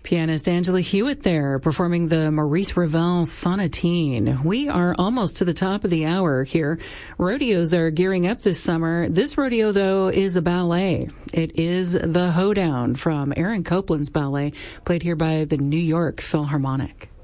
Pianist Angela Hewitt there performing the Maurice Ravel Sonatine. We are almost to the top of the hour here. Rodeos are gearing up this summer. This rodeo, though, is a ballet. It is the Hoedown from Aaron Copland's ballet, played here by the New York Philharmonic.